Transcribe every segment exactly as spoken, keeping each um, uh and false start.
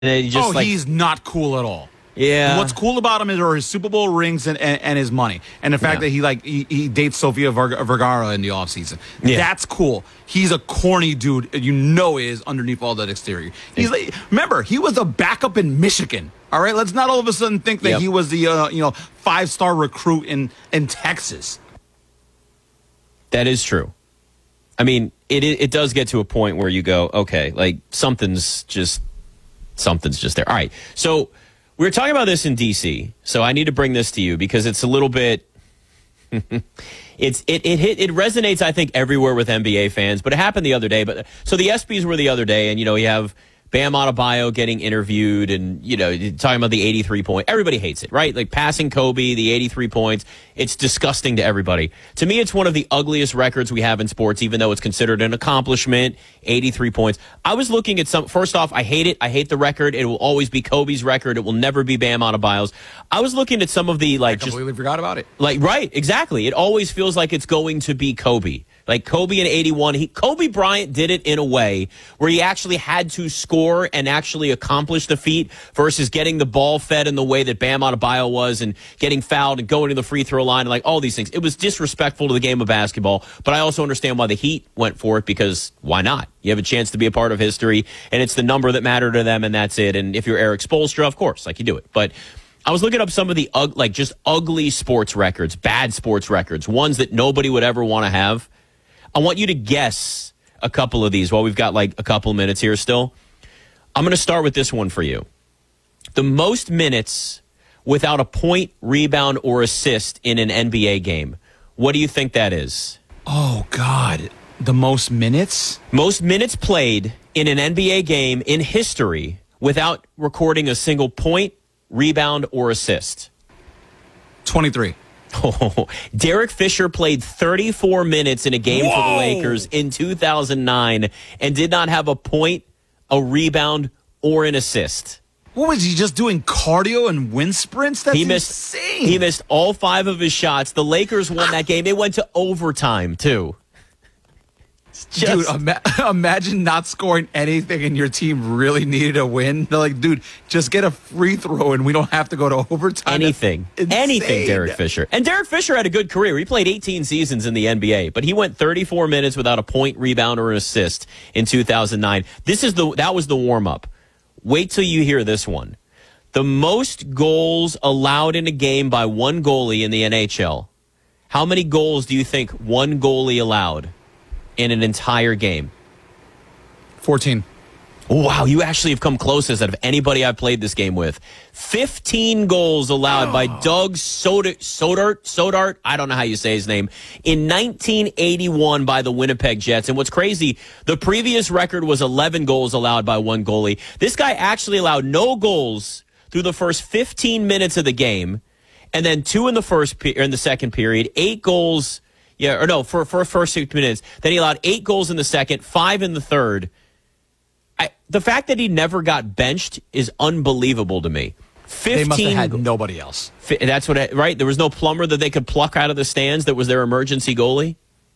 And just oh, like, he's not cool at all. Yeah. What's cool about him is are his Super Bowl rings and, and, and his money. And the fact Yeah. that he like he, he dates Sofia Ver- Vergara in the offseason. Yeah. That's cool. He's a corny dude, you know is underneath all that exterior. He's like, remember, he was a backup in Michigan. All right, let's not all of a sudden think that Yep. he was the uh, you know five-star recruit in, in Texas. That is true. I mean, it it does get to a point where you go, okay, like something's just something's just there. All right, so we were talking about this in D C, so I need to bring this to you because it's a little bit. it's it it hit it resonates, I think, everywhere with N B A fans, but it happened the other day. But so the ESPYs were the other day, and you know you have Bam Adebayo getting interviewed and, you know, talking about the eighty-three point. Everybody hates it, right? Like passing Kobe, the eighty-three points. It's disgusting to everybody. To me, it's one of the ugliest records we have in sports, even though it's considered an accomplishment, eighty-three points. I was looking at some, first off, I hate it. I hate the record. It will always be Kobe's record. It will never be Bam Adebayo's. I was looking at some of the, like, I completely just, forgot about it. Like, right, exactly. It always feels like it's going to be Kobe. Like Kobe in eighty-one, he, Kobe Bryant did it in a way where he actually had to score and actually accomplish the feat versus getting the ball fed in the way that Bam Adebayo was and getting fouled and going to the free throw line and like all these things. It was disrespectful to the game of basketball, but I also understand why the Heat went for it because why not? You have a chance to be a part of history, and it's the number that mattered to them, and that's it. And if you're Eric Spoelstra, of course, like you do it. But I was looking up some of the, ug- like just ugly sports records, bad sports records, ones that nobody would ever want to have. I want you to guess a couple of these while we've got like a couple minutes here still. I'm going to start with this one for you. The most minutes without a point, rebound, or assist in an N B A game. What do you think that is? Oh, God. The most minutes? Most minutes played in an N B A game in history without recording a single point, rebound, or assist. twenty-three. Oh, Derek Fisher played thirty-four minutes in a game Whoa! for the Lakers in two thousand nine and did not have a point, a rebound, or an assist. What was he just doing? Cardio and wind sprints? That's he missed, insane. He missed all five of his shots. The Lakers won that game. It went to overtime, too. Just, dude, ima- imagine not scoring anything and your team really needed a win. They're like, dude, just get a free throw and we don't have to go to overtime. anything. Anything, Derek Fisher. And Derek Fisher had a good career. He played eighteen seasons in the N B A, but he went thirty-four minutes without a point, rebound, or an assist in two thousand nine. This is the That was the warm-up. Wait till you hear this one. The most goals allowed in a game by one goalie in the N H L. How many goals do you think one goalie allowed in an entire game? fourteen. Wow, you actually have come closest out of anybody I've played this game with. fifteen goals allowed oh. by Doug Sodart, Sodart, Sodart, I don't know how you say his name, in nineteen eighty-one by the Winnipeg Jets. And what's crazy, the previous record was eleven goals allowed by one goalie. This guy actually allowed no goals through the first fifteen minutes of the game, and then two in the first pe- or in the second period, eight goals. Yeah, or no, for for first six minutes. Then he allowed eight goals in the second, five in the third. I, the fact that he never got benched is unbelievable to me. fifteen They must have had nobody else. That's what, I, right? There was no plumber that they could pluck out of the stands that was their emergency goalie.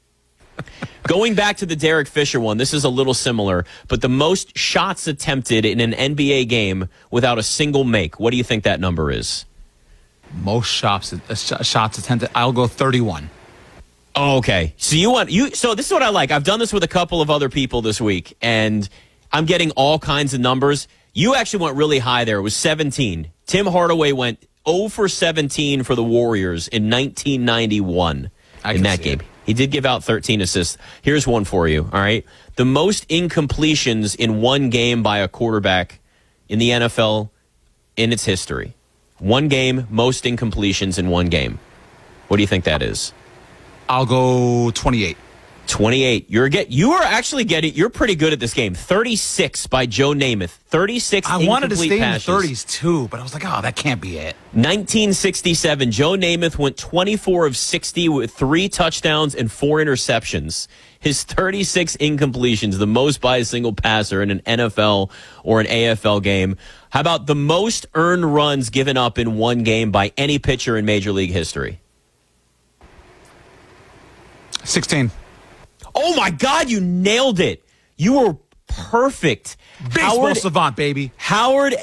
Going back to the Derek Fisher one, this is a little similar, but the most shots attempted in an N B A game without a single make. What do you think that number is? Most shots, uh, sh- shots attempted. I'll go thirty-one. Oh, okay. So you want you? So this is what I like. I've done this with a couple of other people this week, and I'm getting all kinds of numbers. You actually went really high there. It was seventeen. Tim Hardaway went zero for seventeen for the Warriors in nineteen ninety-one in that game. It. He did give out thirteen assists. Here's one for you, all right? The most incompletions in one game by a quarterback in the N F L in its history. One game, most incompletions in one game. What do you think that is? I'll go twenty-eight. twenty-eight. You're get. You are actually getting. You're pretty good at this game. thirty-six by Joe Namath. thirty-six. I wanted to stay passes. in the thirties too, but I was like, oh, that can't be it. nineteen sixty-seven. Joe Namath went twenty-four of sixty with three touchdowns and four interceptions. His thirty-six incompletions, the most by a single passer in an N F L or an A F L game. How about the most earned runs given up in one game by any pitcher in Major League history? sixteen. Oh, my God, you nailed it. You were perfect Baseball Howard, savant, baby. Howard